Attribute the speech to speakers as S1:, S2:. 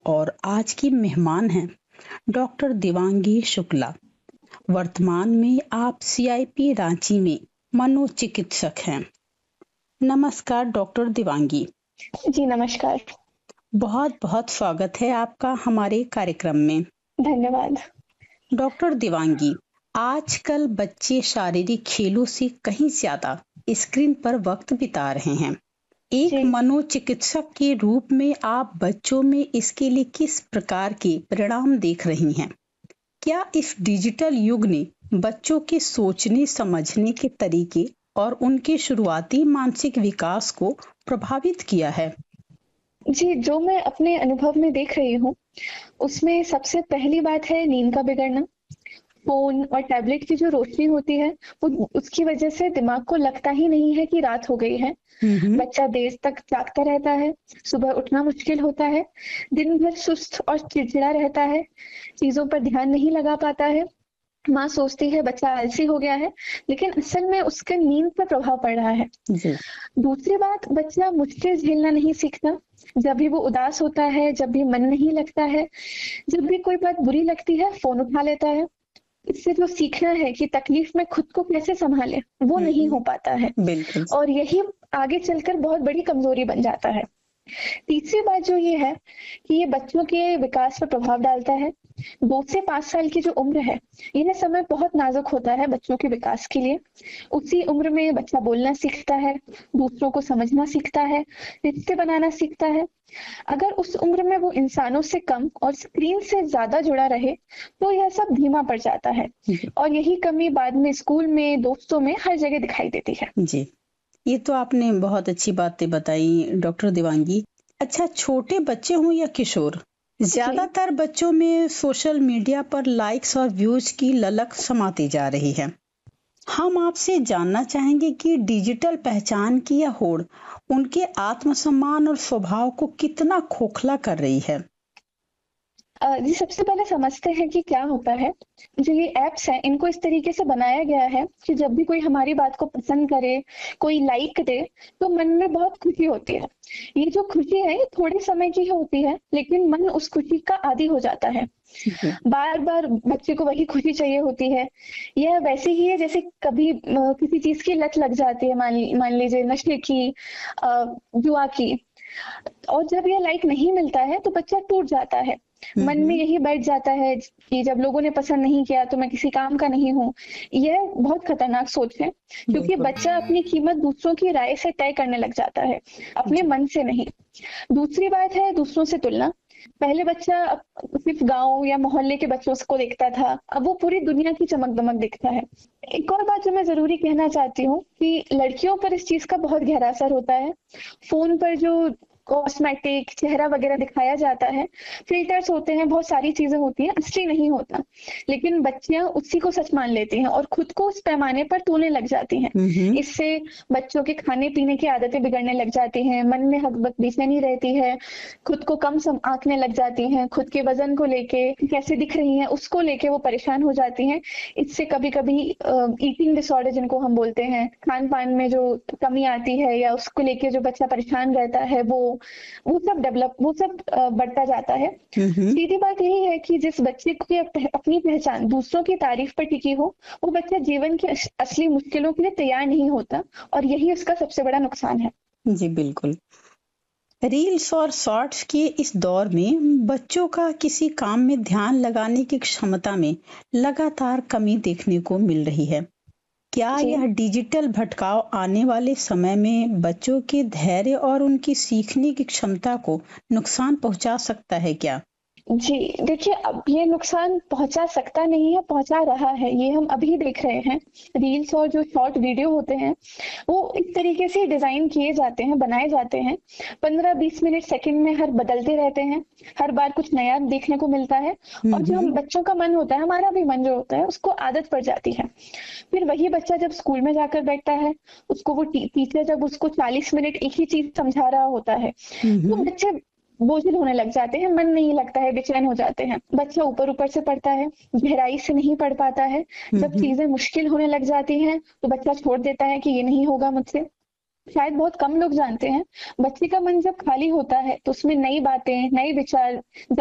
S1: और आज की मेहमान हैं डॉक्टर दिवांगी शुक्ला। वर्तमान में आप सीआईपी रांची में मनोचिकित्सक हैं। नमस्कार डॉक्टर दिवांगी।
S2: जी नमस्कार।
S1: बहुत बहुत स्वागत है आपका हमारे कार्यक्रम में।
S2: धन्यवाद।
S1: डॉक्टर दिवांगी, आजकल बच्चे शारीरिक खेलों से कहीं ज्यादा स्क्रीन पर वक्त बिता रहे हैं। एक
S2: जी।
S1: मनोचिकित्सक के रूप में आप बच्चों में इसके लिए किस प्रकार के परिणाम देख रही हैं? क्या इस डिजिटल युग ने बच्चों के सोचने समझने के तरीके और उनके शुरुआती मानसिक विकास को प्रभावित किया है?
S2: जी, जो मैं अपने अनुभव में देख रही हूँ, उसमें सबसे पहली बात है नींद का बिगड़ना। फ़ोन और टैबलेट की जो रोशनी होती है, वो उसकी वजह से दिमाग को लगता ही नहीं है कि रात हो गई है।
S1: हम्म।
S2: बच्चा देर तक जागता रहता है, सुबह उठना मुश्किल होता है, दिन भर सुस्त और चिड़चिड़ा रहता है, चीज़ों पर ध्यान नहीं लगा पाता है। माँ सोचती है बच्चा आलसी हो गया है, लेकिन असल में उसके नींद पर प्रभाव पड़ रहा है।
S1: जी।
S2: दूसरी बात, बच्चा मुश्किल झेलना नहीं सीखता। जब भी वो उदास होता है, जब भी मन नहीं लगता है, जब भी कोई बात बुरी लगती है, फ़ोन उठा लेता है। इससे जो सीखना है कि तकलीफ में खुद को कैसे सँभालें, वो नहीं हो पाता है
S1: बिल्कुल।
S2: और यही आगे चलकर बहुत बड़ी कमज़ोरी बन जाता है। तीसरी बात जो ये है कि ये बच्चों के विकास पर प्रभाव डालता है। 2 से 5 साल की जो उम्र है, यह समय बहुत नाज़ुक होता है बच्चों के विकास के लिए। उसी उम्र में बच्चा बोलना सीखता है, दूसरों को समझना सीखता है, रिश्ते बनाना सीखता है। अगर उस उम्र में वो इंसानों से कम और स्क्रीन से ज़्यादा जुड़ा रहे, तो यह सब धीमा पड़ जाता है और यही कमी बाद में स्कूल में, दोस्तों में हर जगह दिखाई देती है।
S1: जी, ये तो आपने बहुत अच्छी बातें बताई डॉक्टर दिवांगी। अच्छा, छोटे बच्चे हों या किशोर, ज्यादातर बच्चों में सोशल मीडिया पर लाइक्स और व्यूज की ललक समाती जा रही है। हम आपसे जानना चाहेंगे कि डिजिटल पहचान की यह होड़ उनके आत्मसम्मान और स्वभाव को कितना खोखला कर रही है।
S2: जी, सबसे पहले समझते हैं कि क्या होता है। जो ये ऐप्स हैं, इनको इस तरीके से बनाया गया है कि जब भी कोई हमारी बात को पसंद करे, कोई लाइक दे, तो मन में बहुत खुशी होती है। ये जो खुशी है, ये थोड़े समय की ही होती है, लेकिन मन उस खुशी का आदी हो जाता है।
S1: जी।
S2: बार-बार बच्चे को वही खुशी चाहिए होती है। यह वैसे ही है जैसे कभी किसी चीज़ की लत लग जाती है, मान लीजिए नशे की, जुआ की। और जब यह लाइक नहीं मिलता है तो बच्चा टूट जाता है। मन में यही बैठ जाता है कि जब लोगों ने पसंद नहीं किया तो मैं किसी काम का नहीं हूँ। यह बहुत खतरनाक सोच है, क्योंकि
S1: बिल्कुल।
S2: बच्चा अपनी कीमत दूसरों की राय से तय करने लग जाता है, अपने
S1: जी।
S2: मन से नहीं। दूसरी बात है दूसरों से तुलना। पहले बच्चा सिर्फ गाँव या मोहल्ले के बच्चों को देखता था, अब वो पूरी दुनिया की चमक-दमक दिखता है। एक और बात जो मैं ज़रूरी कहना चाहती हूँ कि लड़कियों पर इस चीज़ का बहुत गहरा असर होता है। फ़ोन पर जो कॉस्मेटिक, चेहरा वगैरह दिखाया जाता है, फ़िल्टर्स होते हैं, बहुत सारी चीज़ें होती हैं, असली नहीं होता। लेकिन बच्चियाँ उसी को सच मान लेती हैं और खुद को उस पैमाने पर तोलने लग जाती हैं। इससे बच्चों के खाने-पीने की आदतें बिगड़ने लग जाती हैं, मन में हक-बक बेचैनी रहती है, खुद को कम आँकने लग जाती हैं, खुद के वज़न को लेके कैसे दिख रही हैं, उसको लेके वो परेशान हो जाती हैं। इससे कभी-कभी ईटिंग डिसऑर्डर जिनको हम बोलते हैं, खान-पान में जो कमी आती है या उसको लेके जो बच्चा परेशान रहता है, वो सब बढ़ता जाता है। सीधी बात यही है कि जिस बच्चे की अपनी पहचान दूसरों की तारीफ पर टिकी हो, वो बच्चा जीवन की असली मुश्किलों के लिए तैयार नहीं होता और यही उसका सबसे बड़ा नुकसान है।
S1: जी बिल्कुल। रील्स और शॉर्ट्स के इस दौर में बच्चों का किसी काम में ध्यान लगाने की क्षमता में लगातार कमी देखने को मिल रही है। क्या
S2: जी।
S1: यह डिजिटल भटकाव आने वाले समय में बच्चों के धैर्य और उनकी सीखने की क्षमता को नुकसान पहुंचा सकता है क्या?
S2: जी, देखिए अब ये नुकसान पहुँचा सकता नहीं है, पहुँचा रहा है, ये हम अभी देख रहे हैं। रील्स और जो शॉर्ट वीडियो होते हैं, वो इस तरीके से डिज़ाइन किए जाते हैं, बनाए जाते हैं। 15-20 मिनट, सेकंड में हर बदलते रहते हैं, हर बार कुछ नया देखने को मिलता है और जो हम बच्चों का मन होता है, हमारा भी मन जो होता है, उसको आदत पड़ जाती है। फिर वही बच्चा जब स्कूल में जाकर बैठता है, उसको वो टीचर जब उसको 40 मिनट एक ही चीज़ समझा रहा होता है, तो बच्चे बोझिल होने लग जाते हैं, मन नहीं लगता है, बेचैन हो जाते हैं। बच्चा ऊपर-ऊपर से पढ़ता है, गहराई से नहीं पढ़ पाता है। जब चीज़ें मुश्किल होने लग जाती हैं, तो बच्चा छोड़ देता है कि ये नहीं होगा मुझसे। शायद बहुत कम लोग जानते हैं, बच्चे का मन जब खाली होता है तो उसमें नई बातें, नए विचार